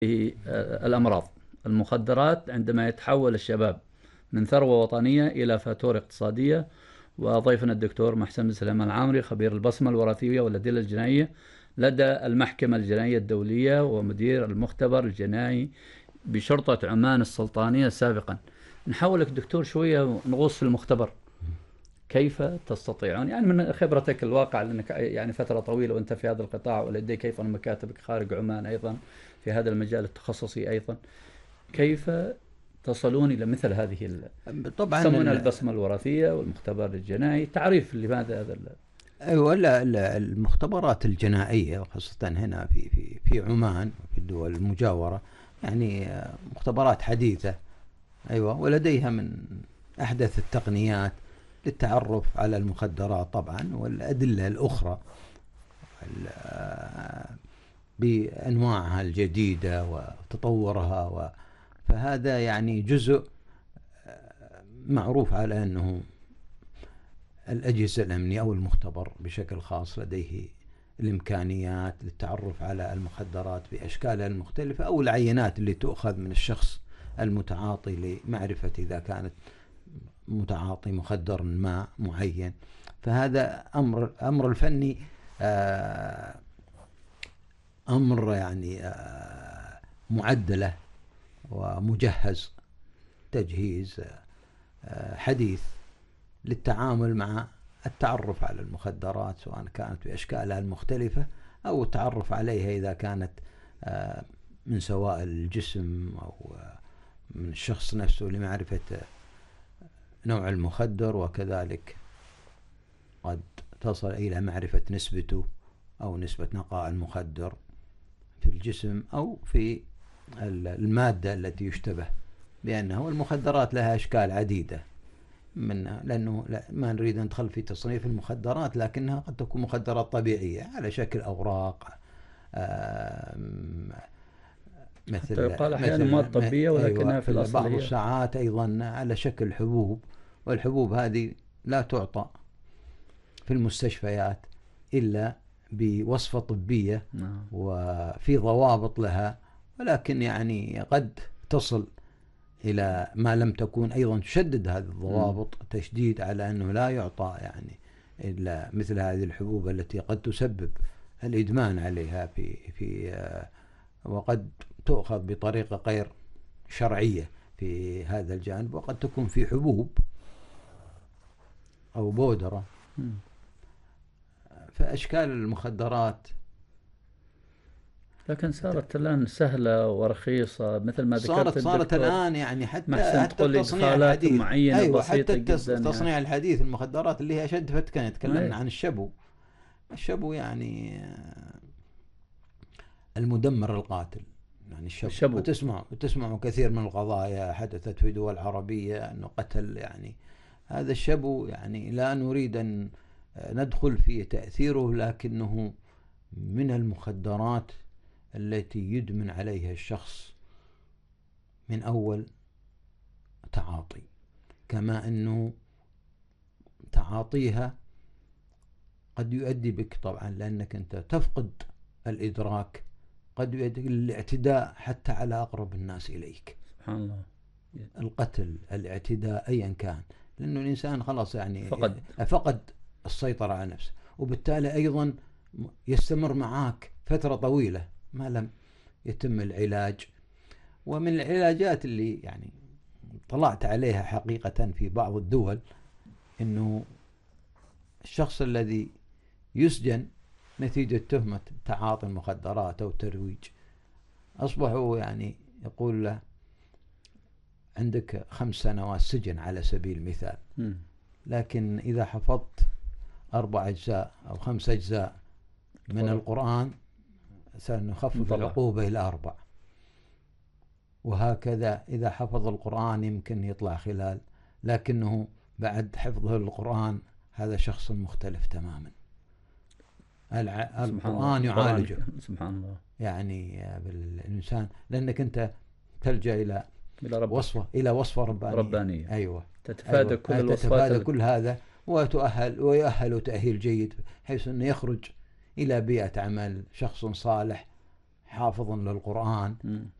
الأمراض. المخدرات عندما يتحول الشباب من ثروة وطنية إلى فاتورة اقتصادية. وضيفنا الدكتور محسن بن سليمان العامري، خبير البصمة الوراثية والأدلة الجنائية لدى المحكمة الجنائية الدولية ومدير المختبر الجنائي بشرطة عمان السلطانية سابقا. نحاولك دكتور شوية نغوص في المختبر. كيف تستطيعون يعني من خبرتك الواقع، لأنك يعني فترة طويلة وأنت في هذا القطاع، ولديك أيضا مكاتبك خارج عمان أيضا في هذا المجال التخصصي أيضا، كيف تصلون إلى مثل هذه طبعا يسمونها البصمة الوراثية والمختبر الجنائي؟ تعريف لماذا هذا ايوه المختبرات الجنائيه وخاصه هنا في عمان وفي الدول المجاوره، يعني مختبرات حديثه. ايوه، ولديها من احدث التقنيات للتعرف على المخدرات طبعا والادله الاخرى بانواعها الجديده وتطورها. فهذا يعني جزء معروف على انه الأجهزة الأمنية أو المختبر بشكل خاص لديه الإمكانيات للتعرف على المخدرات بأشكالها المختلفة أو العينات اللي تؤخذ من الشخص المتعاطي لمعرفة إذا كانت متعاطي مخدر ما معين. فهذا أمر الفني أمر يعني معدله ومجهز تجهيز حديث للتعامل مع التعرف على المخدرات، سواء كانت بأشكالها المختلفة أو التعرف عليها إذا كانت من سوائل الجسم أو من الشخص نفسه لمعرفة نوع المخدر، وكذلك قد تصل إلى معرفة نسبته أو نسبة نقاء المخدر في الجسم أو في المادة التي يشتبه بأنها. والمخدرات لها أشكال عديدة، لأنه ما نريد أن ندخل في تصنيف المخدرات، لكنها قد تكون مخدرات طبيعية على شكل أوراق، حتى يقال أحيانا مواد طبية ولكنها أيوة في الأصل بعض هي الساعات أيضا على شكل حبوب. والحبوب هذه لا تعطى في المستشفيات إلا بوصفة طبية وفي ضوابط لها، ولكن يعني قد تصل إلى ما لم تكون أيضا تشدد هذه الضوابط تشديد على أنه لا يعطى يعني إلا مثل هذه الحبوب التي قد تسبب الإدمان عليها في وقد تؤخذ بطريقة غير شرعية في هذا الجانب، وقد تكون في حبوب أو بودرة. فأشكال المخدرات لكن صارت الآن سهلة ورخيصة مثل ما ذكرت صارت الآن يعني حتى التصنيع الحديث. معينة أيوة، بسيطة حتى جدا التصنيع يعني. الحديث المخدرات اللي هي أشد فتكا. تكلمنا عن الشبو يعني المدمر القاتل، يعني الشبو. وتسمع كثير من القضايا حدثت في دول عربية أنه قتل يعني هذا الشبو. يعني لا نريد أن ندخل في تأثيره، لكنه من المخدرات التي يدمن عليها الشخص من أول تعاطي، كما أنه تعاطيها قد يؤدي بك طبعا لأنك أنت تفقد الإدراك، قد يؤدي للاعتداء حتى على أقرب الناس إليك. سبحان الله. القتل، الاعتداء، أيا كان، لأنه الإنسان خلاص يعني فقد السيطرة على نفسه، وبالتالي أيضا يستمر معك فترة طويلة ما لم يتم العلاج. ومن العلاجات اللي يعني طلعت عليها حقيقة في بعض الدول إنه الشخص الذي يسجن نتيجة تهمة تعاطي المخدرات أو ترويج، أصبحوا يعني يقول له عندك 5 سنوات سجن على سبيل المثال، لكن إذا حفظت 4 أجزاء أو 5 أجزاء من القرآن سنخفف العقوبة إلى 4. وهكذا إذا حفظ القرآن يمكن يطلع خلال، لكنه بعد حفظه القرآن هذا شخص مختلف تماما. القرآن يعالجه سبحان الله يعني بالإنسان، لأنك أنت تلجأ إلى وصفة ربانية. أيوة، تتفادى كل الوصفات، تتفادى كل هذا ويؤهل تأهيل جيد، حيث أنه يخرج إلى بيئة عمل شخص صالح حافظ للقرآن،